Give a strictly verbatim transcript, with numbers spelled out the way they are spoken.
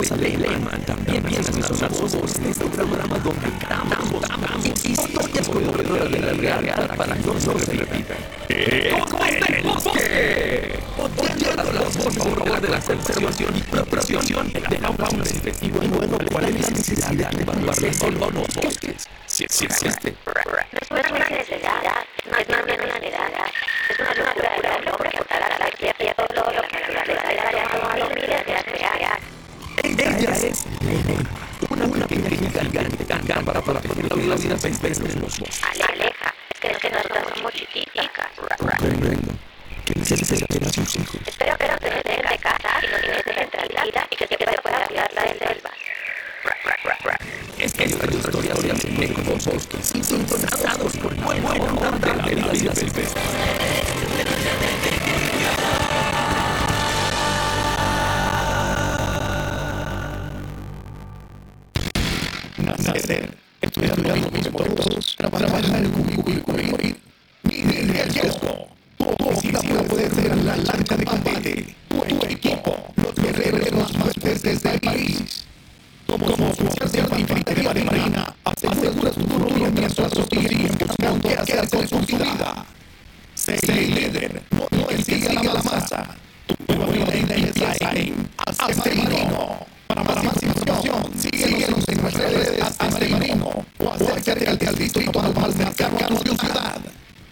Lehmann también piensa en sonar su voz en este programa donde cantamos historias conmovedoras de la realidad para que no se repitan. ¡Ecos del Bosque! Odiando la voz de la conservación y protección de la fauna efectiva. Y bueno, ¿cuál es la necesidad de tumbar los bosques? Si existe. No es una necesidad, no es más bien una necesidad, es una locura del hombre que para la tierra y todo lo que la naturaleza le ha llamado miles de crear. Ella es una, una pequeña gigante gigante para proteger la vida de las especies en los bosques. Aleja, es que nosotros somos chiquiticas. Comprendo que necesitas tener sus hijos. Espero que no te dejen de casa y no tienes de centralidad y que te pueda hablarla del selva. Esta es la historia de los bosques y sintonizados por buena onda de la vida silvestre. Nacer, estudiar los métodos, trabajar en el cubículo y morir. Mide el riesgo. Tu oficina puede ser la lancha de combate, tu equipo, los guerreros más fuertes del país. Como oficial de infantería de marina, asegura su futuro mientras los días buscando qué hacer con su vida. Sé líder, no te siga la masa. Tu vida empieza en Hazte Marino. Para más información, síguenos en nuestras redes Hazte Marino o acércate al distrito más cercano a tu ciudad.